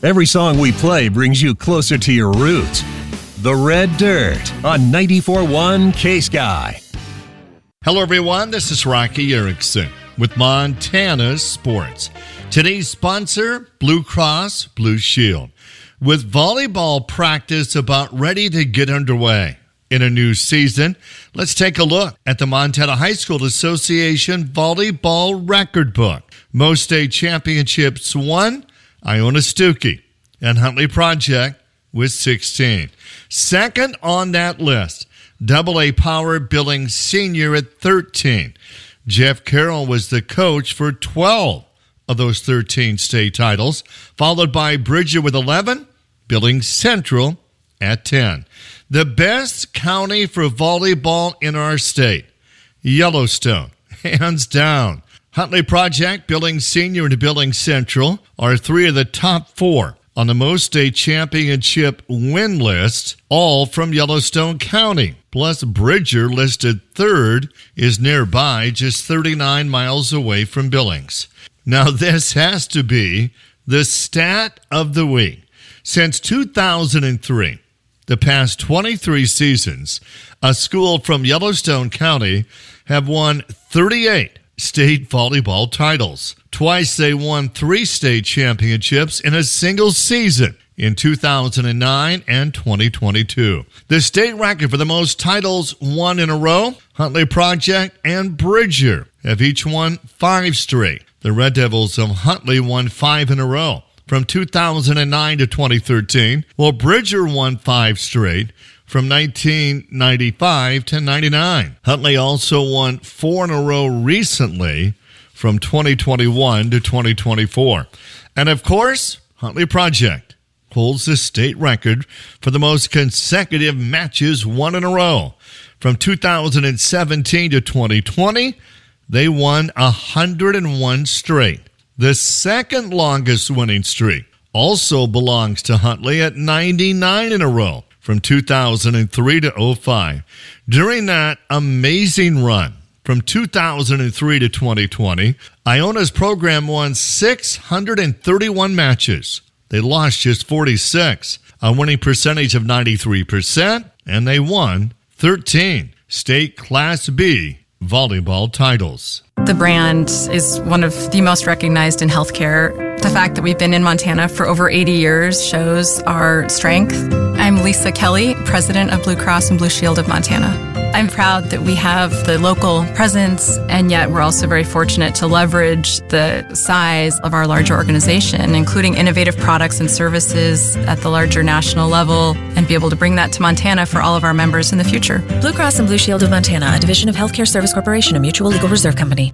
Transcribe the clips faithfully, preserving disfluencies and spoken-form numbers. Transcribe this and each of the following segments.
Every song we play brings you closer to your roots. The Red Dirt on ninety-four point one K-Sky. Hello, everyone. This is Rocky Erickson with Montana Sports. Today's sponsor, Blue Cross Blue Shield. With volleyball practice about ready to get underway in a new season, let's take a look at the Montana High School Association Volleyball Record Book. Most state championships won, Iona Stuckey and Huntley Project with sixteen. Second on that list, double A Power Billings Senior at thirteen. Jeff Carroll was the coach for twelve of those thirteen state titles, followed by Bridger with eleven, Billings Central at ten. The best county for volleyball in our state, Yellowstone, hands down. Huntley Project, Billings Senior, and Billings Central are three of the top four on the most state championship win list, all from Yellowstone County. Plus, Bridger, listed third, is nearby, just thirty-nine miles away from Billings. Now, this has to be the stat of the week. Since two thousand three, the past twenty-three seasons, a school from Yellowstone County have won thirty-eight state volleyball titles. Twice they won three state championships in a single season in two thousand nine and twenty twenty-two. The state record for the most titles won in a row, Huntley Project and Bridger have each won five straight. The Red Devils of Huntley won five in a row from two thousand nine to twenty thirteen, while Bridger won five straight from nineteen ninety-five to ninety-nine. Huntley also won four in a row recently from twenty twenty-one to twenty twenty-four. And of course, Huntley Project holds the state record for the most consecutive matches won in a row. From two thousand seventeen to twenty twenty, they won one hundred one straight. The second longest winning streak also belongs to Huntley at ninety-nine in a row from two thousand three to oh five. During that amazing run from two thousand three to twenty twenty, Iona's program won six hundred thirty-one matches. They lost just forty-six, a winning percentage of ninety-three percent, and they won thirteen state Class B volleyball titles. The brand is one of the most recognized in healthcare. The fact that we've been in Montana for over eighty years shows our strength. I'm Lisa Kelly, president of Blue Cross and Blue Shield of Montana. I'm proud that we have the local presence, and yet we're also very fortunate to leverage the size of our larger organization, including innovative products and services at the larger national level, and be able to bring that to Montana for all of our members in the future. Blue Cross and Blue Shield of Montana, a division of Healthcare Service Corporation, a mutual legal reserve company.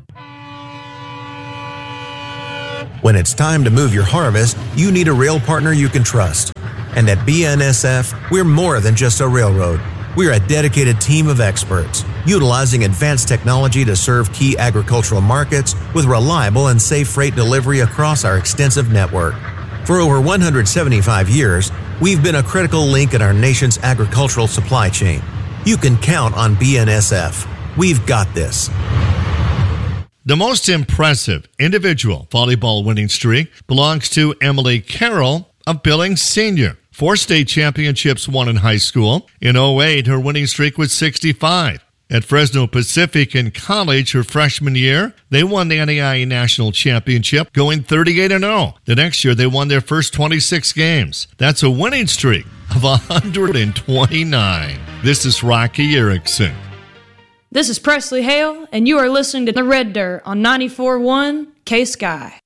When it's time to move your harvest, you need a rail partner you can trust. And at B N S F, we're more than just a railroad. We're a dedicated team of experts, utilizing advanced technology to serve key agricultural markets with reliable and safe freight delivery across our extensive network. For over one hundred seventy-five years, we've been a critical link in our nation's agricultural supply chain. You can count on B N S F. We've got this. The most impressive individual volleyball winning streak belongs to Emily Carroll of Billings Senior. Four state championships won in high school. In oh eight, her winning streak was sixty-five. At Fresno Pacific in college her freshman year, they won the N A I A National Championship, going thirty-eight and oh. The next year, they won their first twenty-six games. That's a winning streak of one hundred twenty-nine. This is Rocky Erickson. This is Presley Hale, and you are listening to The Red Dirt on ninety-four point one K-Sky.